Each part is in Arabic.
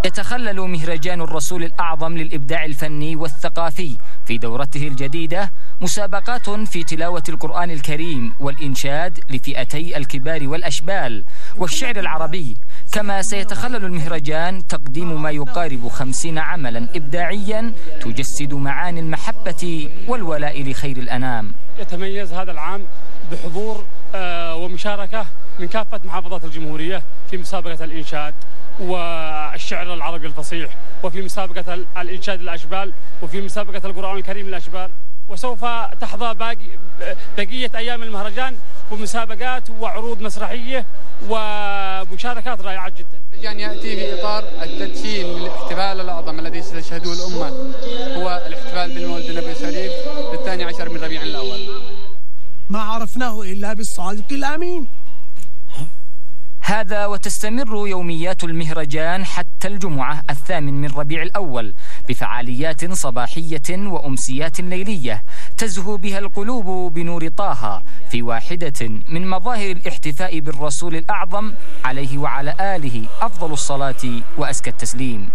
يتخلل مهرجان الرسول الأعظم للإبداع الفني والثقافي في دورته الجديدة مسابقات في تلاوة القرآن الكريم والإنشاد لفئتي الكبار والأشبال والشعر العربي، كما سيتخلل المهرجان تقديم ما يقارب 50 عملا إبداعيا تجسد معاني المحبة والولاء لخير الأنام. يتميز هذا العام بحضور ومشاركة من كافة محافظات الجمهورية في مسابقة الإنشاد والشعر العربي الفصيح، وفي مسابقة الإنشاد للأشبال، وفي مسابقة القرآن الكريم للأشبال. وسوف تحظى بقية أيام المهرجان ومسابقات وعروض مسرحية ومشاركات رائعة جدا. المهرجان يأتي في إطار التدشين للاحتفال الأعظم الذي ستشهده الأمة، هو الاحتفال بالمولد النبوي الشريف ل12 من ربيع الأول. ما عرفناه إلا بالصادق الأمين. هذا وتستمر يوميات المهرجان حتى الجمعة 8 من ربيع الأول بفعاليات صباحية وأمسيات ليلية تزهو بها القلوب بنور طه في واحدة من مظاهر الاحتفاء بالرسول الأعظم عليه وعلى آله أفضل الصلاة وأزكى التسليم.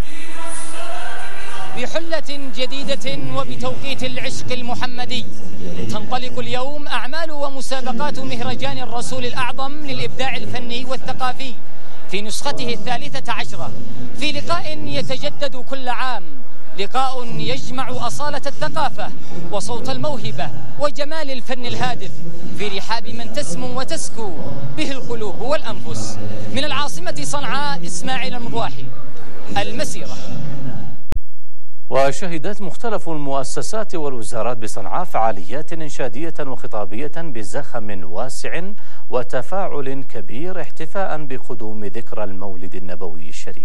بحلة جديدة وبتوقيت العشق المحمدي تنطلق اليوم أعمال ومسابقات مهرجان الرسول الأعظم للإبداع الفني والثقافي في نسخته 13 في لقاء يتجدد كل عام، لقاء يجمع أصالة الثقافة وصوت الموهبة وجمال الفن الهادف في رحاب من تسمو وتسكو به القلوب والأنفس. من العاصمة صنعاء إسماعيل المضواحي، المسيرة. وشهدت مختلف المؤسسات والوزارات بصنعاء فعاليات إنشادية وخطابية بزخم واسع وتفاعل كبير احتفاء بقدوم ذكرى المولد النبوي الشريف.